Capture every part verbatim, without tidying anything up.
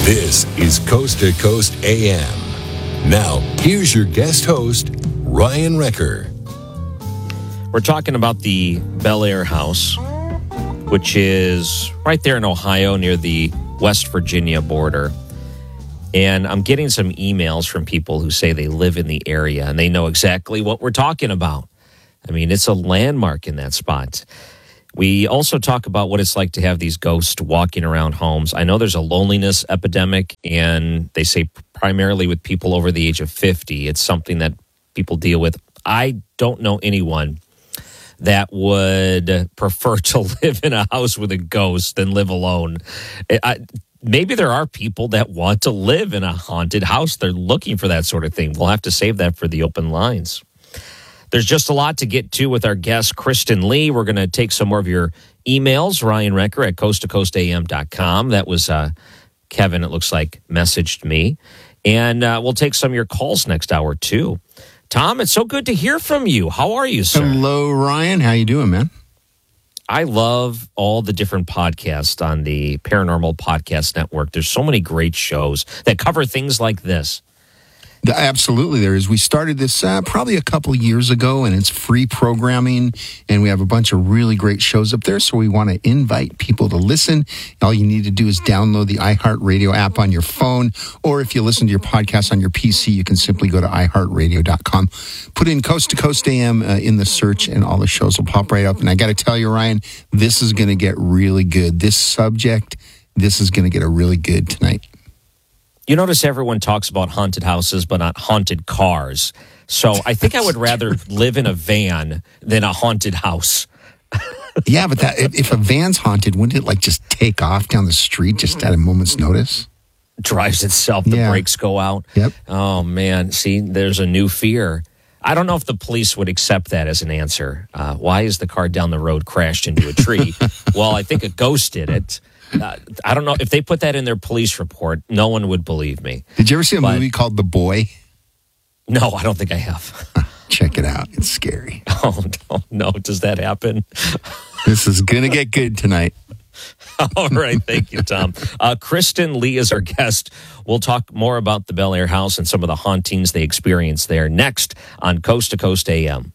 This is Coast to Coast A M. Now, here's your guest host, Ryan Wrecker. We're talking about the Bel Air House, which is right there in Ohio near the West Virginia border. And I'm getting some emails from people who say they live in the area and they know exactly what we're talking about. I mean, it's a landmark in that spot. We also talk about what it's like to have these ghosts walking around homes. I know there's a loneliness epidemic, and they say primarily with people over the age of fifty. It's something that people deal with. I don't know anyone that would prefer to live in a house with a ghost than live alone. I, maybe there are people that want to live in a haunted house. They're looking for that sort of thing. We'll have to save that for the open lines. There's just a lot to get to with our guest, Kristen Lee. We're going to take some more of your emails. Ryan Wrecker at coast to coast a m dot com. That was uh, Kevin, it looks like, messaged me. And uh, we'll take some of your calls next hour, too. Tom, it's so good to hear from you. How are you, sir? Hello, Ryan. How you doing, man? I love all the different podcasts on the Paranormal Podcast Network. There's so many great shows that cover things like this. Absolutely, there is. We started this uh, probably a couple of years ago, and it's free programming, and we have a bunch of really great shows up there, so we want to invite people to listen. All you need to do is download the iHeartRadio app on your phone, or if you listen to your podcast on your P C, you can simply go to i heart radio dot com, put in Coast to Coast A M uh, in the search, and all the shows will pop right up. And I got to tell you, Ryan, this is going to get really good. This subject, this is going to get a really good tonight. You notice everyone talks about haunted houses, but not haunted cars. So I think I would rather live in a van than a haunted house. Yeah, but that, if, if a van's haunted, wouldn't it like just take off down the street just at a moment's notice? Drives itself. The Yeah. brakes go out. Yep. Oh, man. See, there's a new fear. I don't know if the police would accept that as an answer. Uh, why is the car down the road crashed into a tree? Well, I think a ghost did it. Uh, I don't know. If they put that in their police report, no one would believe me. Did you ever see a But- movie called The Boy? No, I don't think I have. Check it out. It's scary. Oh, no, no. Does that happen? This is going to get good tonight. All right. Thank you, Tom. Uh, Kristen Lee is our guest. We'll talk more about the Bel Air House and some of the hauntings they experienced there next on Coast to Coast A M.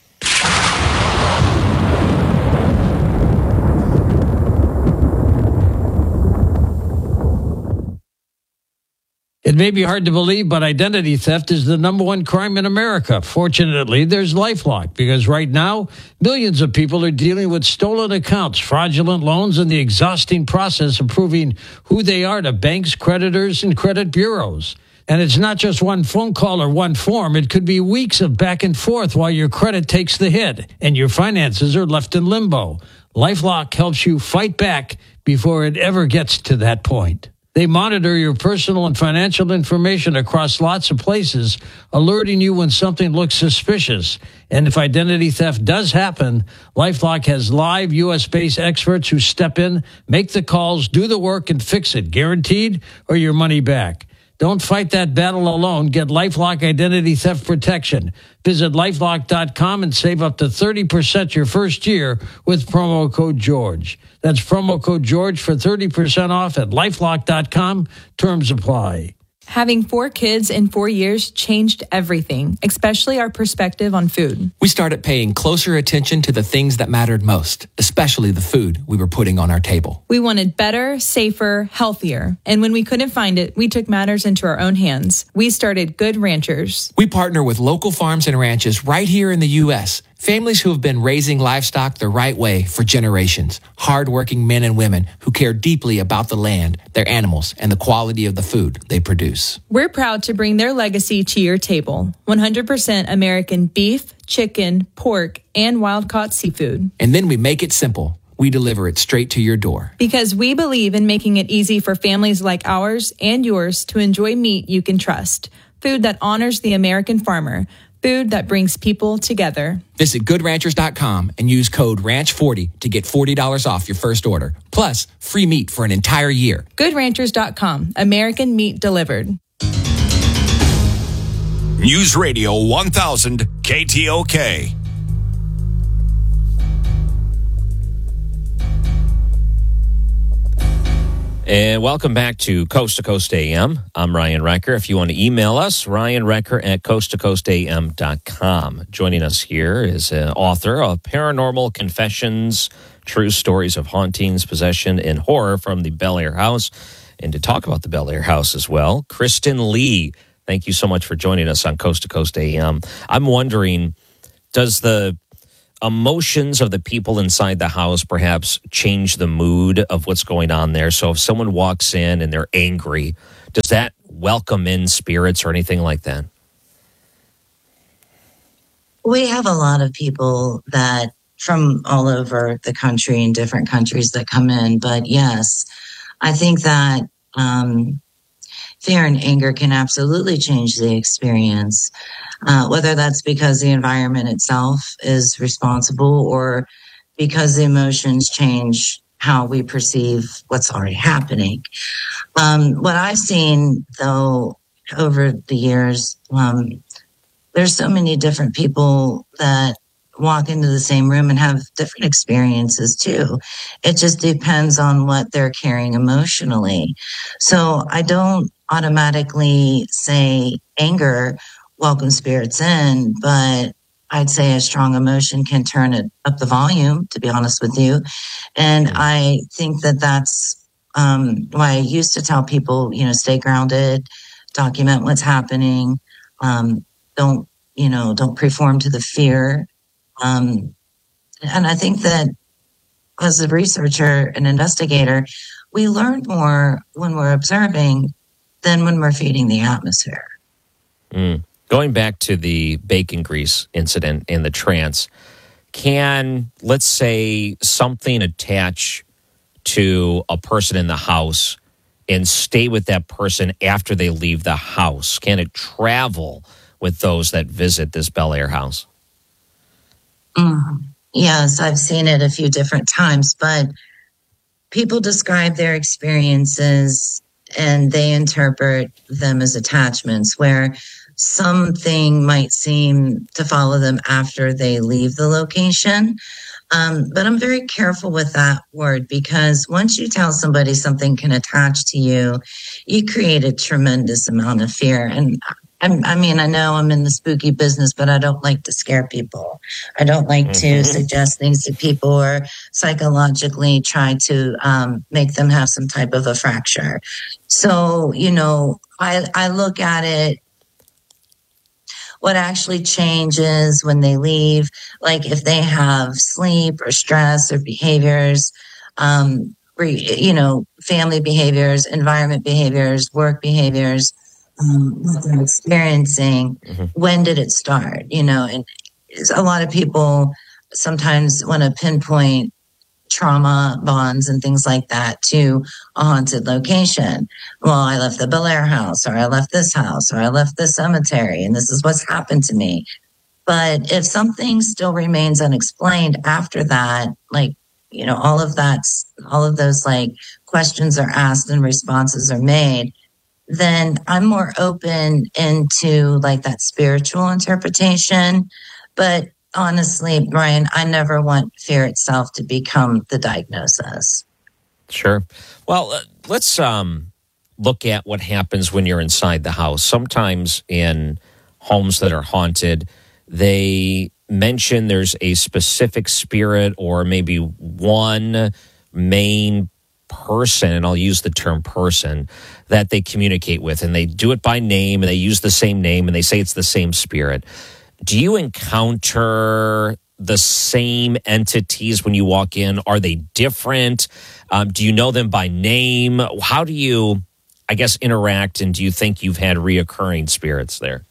It may be hard to believe, but identity theft is the number one crime in America. Fortunately, there's LifeLock, because right now, millions of people are dealing with stolen accounts, fraudulent loans, and the exhausting process of proving who they are to banks, creditors, and credit bureaus. And it's not just one phone call or one form. It could be weeks of back and forth while your credit takes the hit and your finances are left in limbo. LifeLock helps you fight back before it ever gets to that point. They monitor your personal and financial information across lots of places, alerting you when something looks suspicious. And if identity theft does happen, LifeLock has live U S-based experts who step in, make the calls, do the work, and fix it, guaranteed, or your money back. Don't fight that battle alone. Get LifeLock Identity Theft Protection. Visit lifelock dot com and save up to thirty percent your first year with promo code George. That's promo code George for thirty percent off at lifelock dot com. Terms apply. Having four kids in four years changed everything, especially our perspective on food. We started paying closer attention to the things that mattered most, especially the food we were putting on our table. We wanted better, safer, healthier. And when we couldn't find it, we took matters into our own hands. We started Good Ranchers. We partner with local farms and ranches right here in the U S, families who have been raising livestock the right way for generations. Hardworking men and women who care deeply about the land, their animals, and the quality of the food they produce. We're proud to bring their legacy to your table. one hundred percent American beef, chicken, pork, and wild-caught seafood. And then we make it simple. We deliver it straight to your door. Because we believe in making it easy for families like ours and yours to enjoy meat you can trust. Food that honors the American farmer. Food that brings people together. Visit good ranchers dot com and use code ranch forty to get forty dollars off your first order. Plus, free meat for an entire year. good ranchers dot com. American meat delivered. News Radio one thousand K T O K. And welcome back to Coast to Coast A M. I'm Ryan Recker. If you want to email us, Ryan Recker at coast to coast a m dot com. Joining us here is an author of Paranormal Confessions, True Stories of Hauntings, Possession, and Horror from the Bel Air House. And to talk about the Bel Air House as well, Kristen Lee. Thank you so much for joining us on Coast to Coast A M. I'm wondering, does the emotions of the people inside the house perhaps change the mood of what's going on there? So if someone walks in and they're angry, does that welcome in spirits or anything like that? We have a lot of people that from all over the country and different countries that come in. But yes, I think that um, fear and anger can absolutely change the experience. Uh, whether that's because the environment itself is responsible or because the emotions change how we perceive what's already happening. Um, what I've seen, though, over the years, um, there's so many different people that walk into the same room and have different experiences too. It just depends on what they're carrying emotionally. So I don't automatically say anger welcome spirits in, but I'd say a strong emotion can turn it up the volume, to be honest with you. And I think that that's um, why I used to tell people, you know, stay grounded, document what's happening, um, don't, you know, don't perform to the fear. Um, and I think that as a researcher and investigator, we learn more when we're observing than when we're feeding the atmosphere. Mm. Going back to the bacon grease incident in the trance, can, let's say, something attach to a person in the house and stay with that person after they leave the house? Can it travel with those that visit this Bel Air house? Mm. Yes, I've seen it a few different times, but people describe their experiences and they interpret them as attachments, where something might seem to follow them after they leave the location. Um, but I'm very careful with that word, because once you tell somebody something can attach to you, you create a tremendous amount of fear. And I'm, I mean, I know I'm in the spooky business, but I don't like to scare people. I don't like mm-hmm. to suggest things to people or psychologically try to um, make them have some type of a fracture. So, you know, I, I look at it, what actually changes when they leave, like if they have sleep or stress or behaviors, um, you know, family behaviors, environment behaviors, work behaviors, um, what they're experiencing, mm-hmm. when did it start? You know, and a lot of people sometimes want to pinpoint trauma bonds and things like that to a haunted location. Well, I left the Bel Air house, or I left this house, or I left the cemetery, and this is what's happened to me. But if something still remains unexplained after that, like, you know, all of that's, all of those like questions are asked and responses are made, then I'm more open into like that spiritual interpretation. But honestly, Brian, I never want fear itself to become the diagnosis. Sure. Well, uh, let's um, look at what happens when you're inside the house. Sometimes in homes that are haunted, they mention there's a specific spirit or maybe one main person, and I'll use the term person, that they communicate with. And they do it by name, and they use the same name, and they say it's the same spirit. Do you encounter the same entities when you walk in? Are they different? Um, do you know them by name? How do you, I guess, interact, and do you think you've had reoccurring spirits there?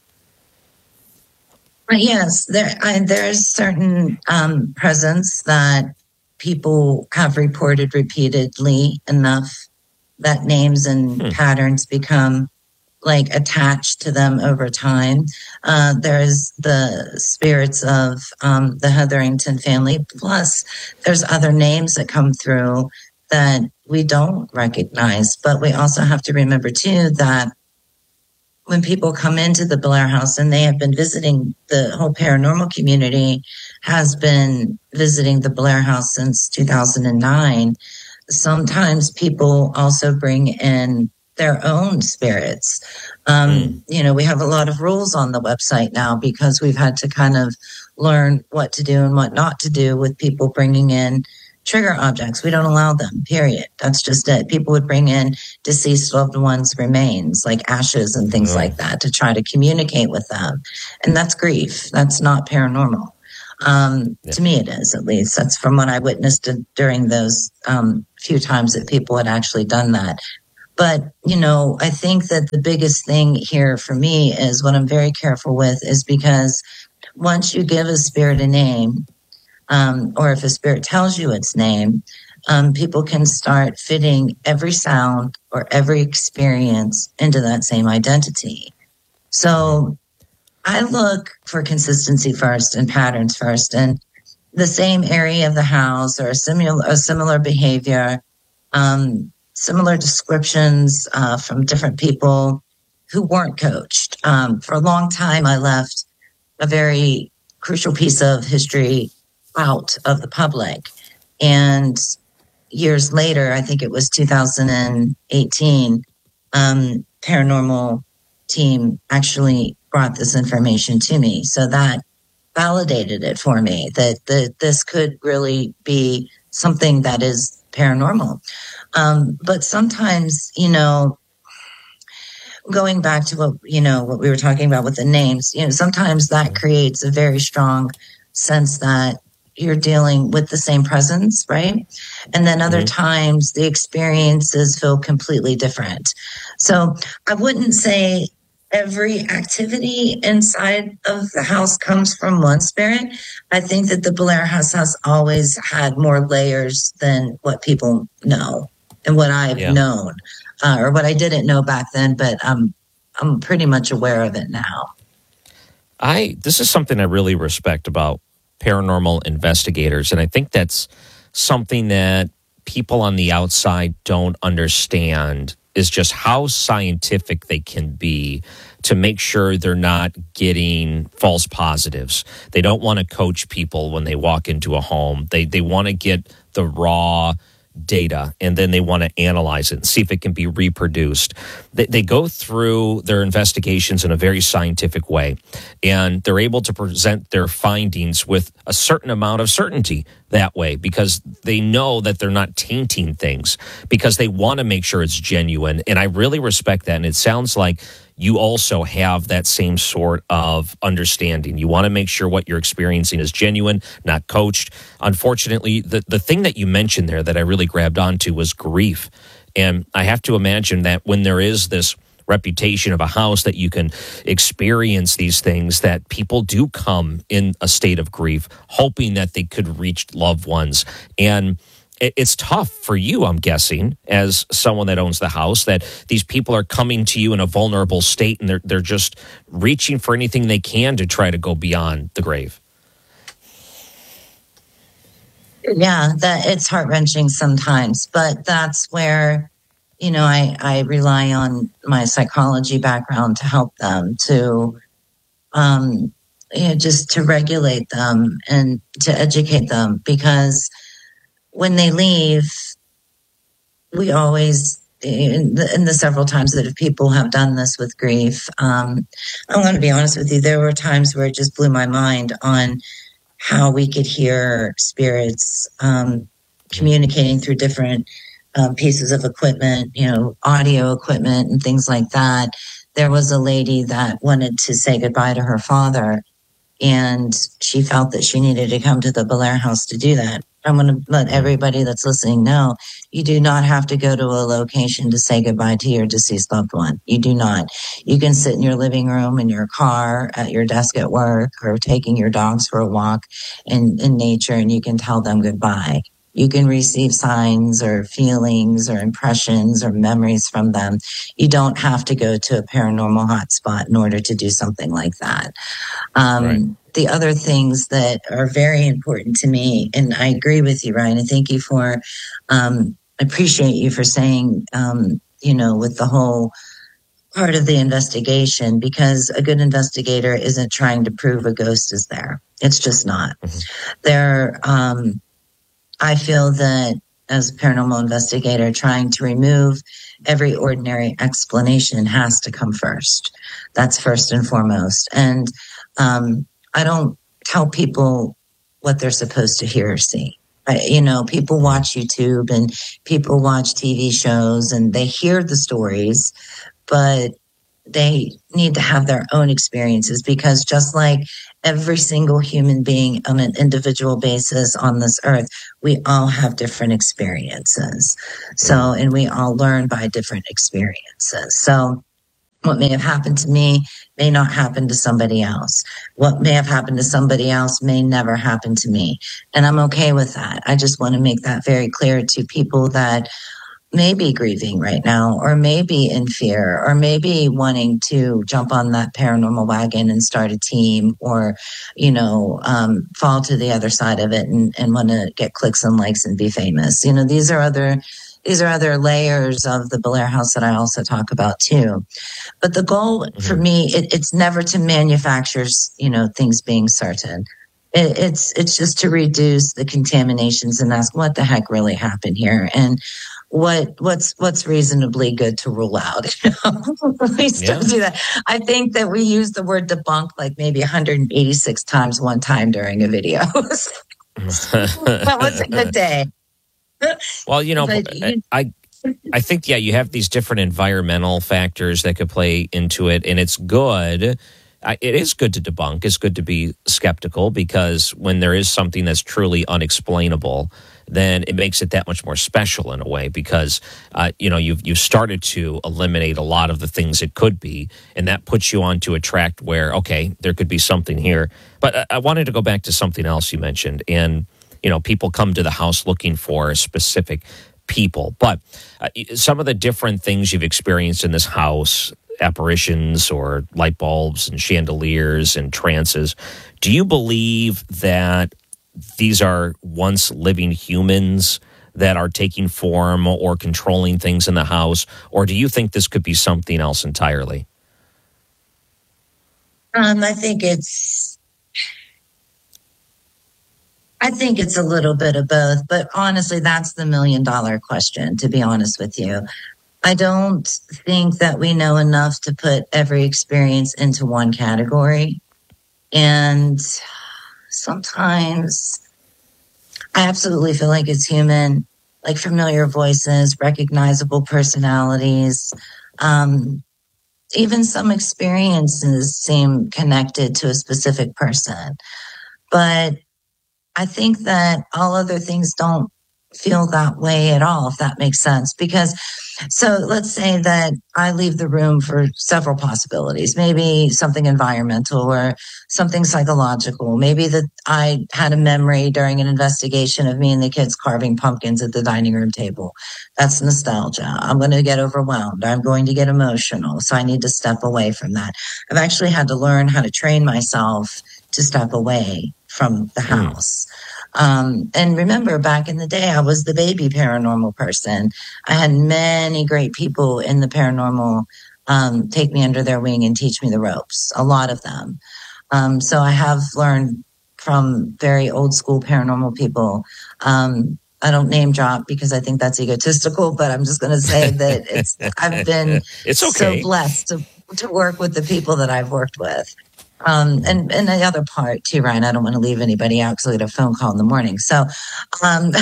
Yes, there I, there's certain um, presence that people have reported repeatedly enough that names and hmm. patterns become like attached to them over time. Uh, there's the spirits of um, the Hetherington family. Plus, there's other names that come through that we don't recognize. But we also have to remember, too, that when people come into the Bel Air house, and they have been visiting, the whole paranormal community has been visiting the Bel Air house since two thousand nine. sometimes people also bring in their own spirits. Um, mm. You know, we have a lot of rules on the website now because we've had to kind of learn what to do and what not to do with people bringing in trigger objects. We don't allow them, period. That's just it. People would bring in deceased loved ones' remains, like ashes and things mm. like that, to try to communicate with them. And that's grief. That's not paranormal. Um, yeah. To me, it is, at least. That's from what I witnessed during those um, few times that people had actually done that. But, you know, I think that the biggest thing here for me is what I'm very careful with is because once you give a spirit a name, um, or if a spirit tells you its name, um, people can start fitting every sound or every experience into that same identity. So I look for consistency first and patterns first, and the same area of the house or a similar, a similar behavior, um, similar descriptions uh, from different people who weren't coached. Um, for a long time, I left a very crucial piece of history out of the public. And years later, I think it was two thousand eighteen, um, paranormal team actually brought this information to me. So that validated it for me that, that this could really be something that is paranormal. Um, but sometimes, you know, going back to what, you know, what we were talking about with the names, you know, sometimes that creates a very strong sense that you're dealing with the same presence, right? And then other mm-hmm. times the experiences feel completely different. So I wouldn't say every activity inside of the house comes from one spirit. I think that the Belair House has always had more layers than what people know and what I've yeah. known, uh, or what I didn't know back then, but I'm, I'm pretty much aware of it now. I, this is something I really respect about paranormal investigators, and I think that's something that people on the outside don't understand is just how scientific they can be to make sure they're not getting false positives. They don't want to coach people when they walk into a home. They they want to get the raw data, and then they want to analyze it and see if it can be reproduced. They, they go through their investigations in a very scientific way, and they're able to present their findings with a certain amount of certainty that way because they know that they're not tainting things, because they want to make sure it's genuine. And I really respect that, and it sounds like you also have that same sort of understanding. You want to make sure what you're experiencing is genuine, not coached. Unfortunately, the, the thing that you mentioned there that I really grabbed onto was grief. And I have to imagine that when there is this reputation of a house that you can experience these things, that people do come in a state of grief, hoping that they could reach loved ones. And it's tough for you, I'm guessing, as someone that owns the house, that these people are coming to you in a vulnerable state and they're they're just reaching for anything they can to try to go beyond the grave. Yeah, that it's heart-wrenching sometimes, but that's where, you know, I, I rely on my psychology background to help them to, um, you know, just to regulate them and to educate them, because when they leave, we always, in the, in the several times that people have done this with grief, um, I want to be honest with you, there were times where it just blew my mind on how we could hear spirits um, communicating through different um, pieces of equipment, you know, audio equipment and things like that. There was a lady that wanted to say goodbye to her father, and she felt that she needed to come to the Belair House to do that. I'm going to let everybody that's listening know, you do not have to go to a location to say goodbye to your deceased loved one. You do not. You can sit in your living room, in your car, at your desk at work, or taking your dogs for a walk in, in nature, and you can tell them goodbye. You can receive signs or feelings or impressions or memories from them. You don't have to go to a paranormal hotspot in order to do something like that. Um, right. The other things that are very important to me, and I agree with you, Ryan, and thank you for, um, I appreciate you for saying, um, you know, with the whole part of the investigation, because a good investigator isn't trying to prove a ghost is there. It's just not. Mm-hmm. There, um, I feel that as a paranormal investigator, trying to remove every ordinary explanation has to come first. That's first and foremost. And um, I don't tell people what they're supposed to hear or see. I, you know, people watch YouTube and people watch T V shows and they hear the stories, but they need to have their own experiences, because just like every single human being on an individual basis on this earth, we all have different experiences. So, and we all learn by different experiences. So what may have happened to me may not happen to somebody else. What may have happened to somebody else may never happen to me. And I'm okay with that. I just want to make that very clear to people that may be grieving right now, or maybe in fear, or maybe wanting to jump on that paranormal wagon and start a team, or, you know, um, fall to the other side of it and, and want to get clicks and likes and be famous. You know, these are other, these are other layers of the Belair House that I also talk about too. But the goal mm-hmm. for me, it, it's never to manufacture, you know, things being certain. It, it's, it's just to reduce the contaminations and ask what the heck really happened here. And What what's what's reasonably good to rule out? You know? We still yeah. do that. I think that we use the word debunk like maybe one hundred eighty-six times one time during a video. That was a good day. Well, you know, but, I I think yeah, you have these different environmental factors that could play into it, and it's good. It is good to debunk. It's good to be skeptical, because when there is something that's truly unexplainable, then it makes it that much more special in a way, because, uh, you know, you've, you've started to eliminate a lot of the things it could be, and that puts you onto a track where, okay, there could be something here. But I, I wanted to go back to something else you mentioned, and, you know, people come to the house looking for specific people. But uh, some of the different things you've experienced in this house, apparitions or light bulbs and chandeliers and trances, do you believe that these are once living humans that are taking form or controlling things in the house? Or do you think this could be something else entirely? Um, I think it's, I think it's a little bit of both, but honestly, that's the million dollar question, to be honest with you. I don't think that we know enough to put every experience into one category. And sometimes I absolutely feel like it's human, like familiar voices, recognizable personalities. Um, even some experiences seem connected to a specific person. But I think that all other things don't feel that way at all, if that makes sense. Because, so let's say that I leave the room for several possibilities, maybe something environmental or something psychological. Maybe that I had a memory during an investigation of me and the kids carving pumpkins at the dining room table. That's nostalgia. I'm going to get overwhelmed. I'm going to get emotional. So I need to step away from that. I've actually had to learn how to train myself to step away from the house. Um, and remember, back in the day, I was the baby paranormal person. I had many great people in the paranormal um, take me under their wing and teach me the ropes, a lot of them. Um, so I have learned from very old school paranormal people. Um, I don't name drop because I think that's egotistical, but I'm just going to say that it's I've been it's okay. so blessed to, to work with the people that I've worked with. Um, and, and the other part too, Ryan, I don't want to leave anybody out because I get a phone call in the morning. So, um,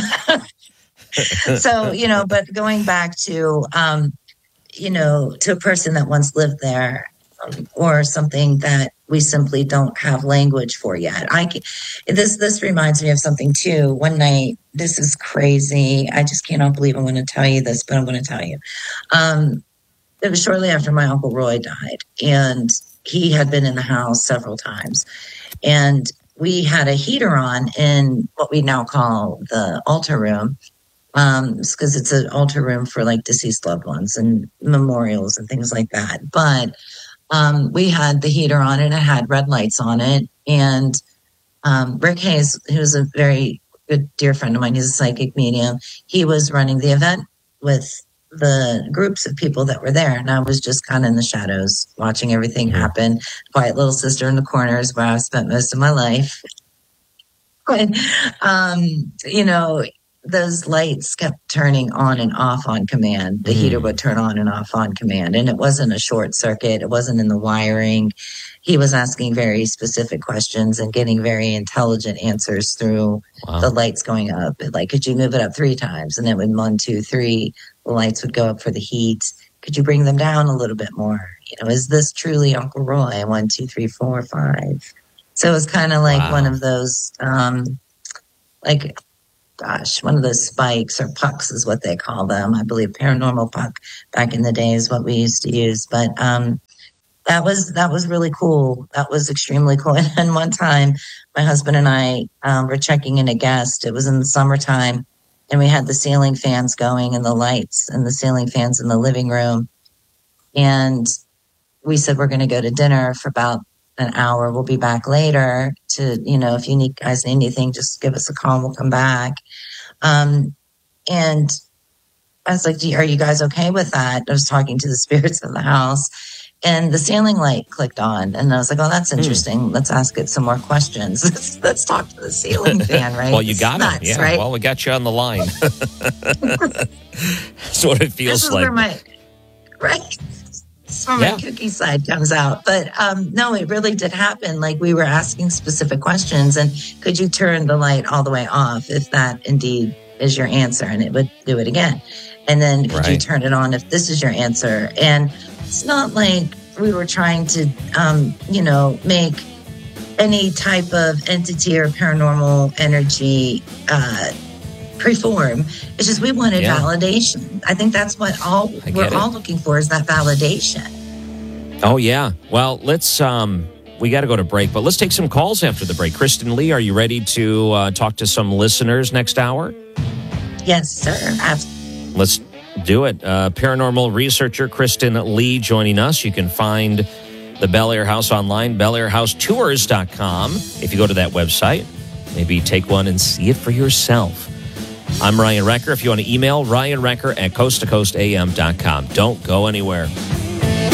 so, you know, but going back to, um, you know, to a person that once lived there, um, or something that we simply don't have language for yet. I, this, this reminds me of something too. One night, this is crazy. I just cannot believe I'm going to tell you this, but I'm going to tell you. Um, it was shortly after my Uncle Roy died, and he had been in the house several times, and we had a heater on in what we now call the altar room, um, because it's an altar room for like deceased loved ones and memorials and things like that. But um, we had the heater on and it had red lights on it. And um, Rick Hayes, who's a very good dear friend of mine, he's a psychic medium. He was running the event with the groups of people that were there, and I was just kind of in the shadows watching everything happen. Quiet little sister in the corners where I've spent most of my life. But, um, you know, those lights kept turning on and off on command. The mm. heater would turn on and off on command. And it wasn't a short circuit. It wasn't in the wiring. He was asking very specific questions and getting very intelligent answers through wow. the lights going up. Like, could you move it up three times? And then when one, two, three, the lights would go up for the heat. Could you bring them down a little bit more? You know, is this truly Uncle Roy? One, two, three, four, five. So it was kind of like wow. one of those, um, like, gosh, one of those spikes or pucks is what they call them. I believe paranormal puck back in the day is what we used to use. But um, that was that was really cool. That was extremely cool. And then one time, my husband and I um, were checking in a guest. It was in the summertime, and we had the ceiling fans going and the lights and the ceiling fans in the living room. And we said, we're going to go to dinner for about an hour. We'll be back later to, you know, if you need guys need anything, just give us a call. We'll come back. Um, and I was like, are you guys okay with that? I was talking to the spirits of the house, and the ceiling light clicked on. And I was like, oh, that's interesting. Mm. Let's ask it some more questions. Let's, let's talk to the ceiling fan, right? Well, you it's got nuts, it. Yeah. Right? Well, we got you on the line. That's what it feels this is like. Where my, right. So yeah. my cookie side comes out. But um, no, it really did happen. Like, we were asking specific questions, and could you turn the light all the way off if that indeed is your answer? And it would do it again. And then could right. you turn it on if this is your answer? And it's not like we were trying to, um, you know, make any type of entity or paranormal energy uh, perform. It's just we wanted yeah. validation. I think that's what all we're it. all looking for, is that validation. Oh, yeah. Well, let's, um, we got to go to break, but let's take some calls after the break. Kristen Lee, are you ready to uh, talk to some listeners next hour? Yes, sir. Absolutely. Let's do it. Uh, paranormal researcher Kristen Lee joining us. You can find the Bel Air House online, bel air house tours dot com. If you go to that website, maybe take one and see it for yourself. I'm Ryan Recker. If you want to email, ryan recker at coast to coast a m dot com. Don't go anywhere.